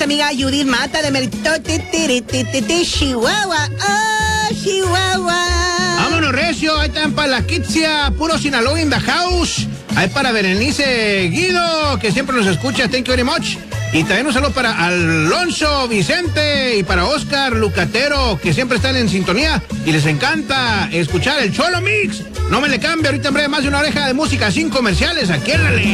amiga Judith Mata de Chihuahua. ¡Oh, Chihuahua! Vámonos, recio. Ahí están para la Kitsia, puro Sinaloa in the house. Ahí para Berenice Guido, que siempre nos escucha. Thank you very much. Y también un saludo para Alonso Vicente y para Oscar Lucatero, que siempre están en sintonía y les encanta escuchar el Cholo Mix. No me le cambie, ahorita en breve más de una oreja de música sin comerciales aquí en la ley.